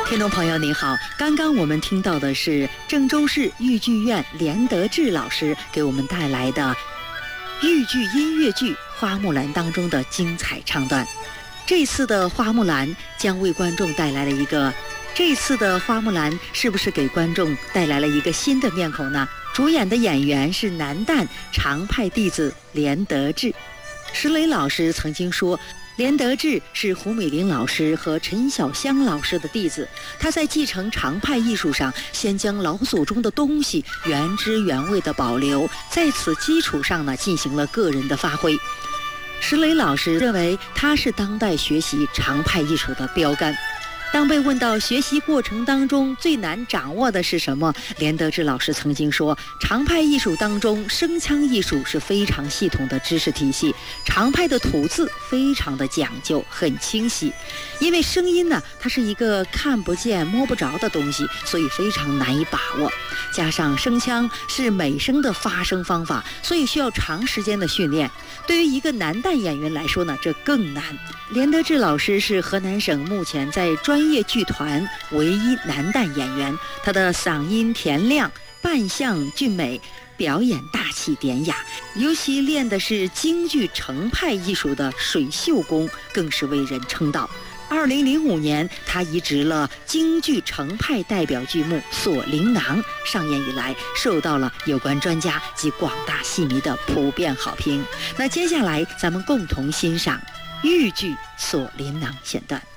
听众朋友您好，刚刚我们听到的是郑州市豫剧院连德志老师给我们带来的豫剧音乐剧《花木兰》当中的精彩唱段。这次的花木兰将为观众带来了这次的花木兰是不是给观众带来了一个新的面孔呢？主演的演员是南旦常派弟子连德志。石磊老师曾经说，连德志是胡美玲老师和陈小香老师的弟子，他在继承常派艺术上，先将老祖宗的东西原汁原味的保留，在此基础上呢，进行了个人的发挥。石磊老师认为他是当代学习常派艺术的标杆。当被问到学习过程当中最难掌握的是什么，连德志老师曾经说，常派艺术当中声腔艺术是非常系统的知识体系，常派的吐字非常的讲究，很清晰。因为声音呢，它是一个看不见摸不着的东西，所以非常难以把握，加上声腔是美声的发声方法，所以需要长时间的训练。对于一个男旦演员来说呢，这更难。连德志老师是河南省目前在专业剧团唯一男旦演员，他的嗓音甜亮，扮相俊美，表演大气典雅，尤其练的是京剧程派艺术的水袖功，更是为人称道。2005年，他移植了京剧程派代表剧目《锁麟囊》，上演以来受到了有关专家及广大戏迷的普遍好评。那接下来咱们共同欣赏豫剧《锁麟囊》选段。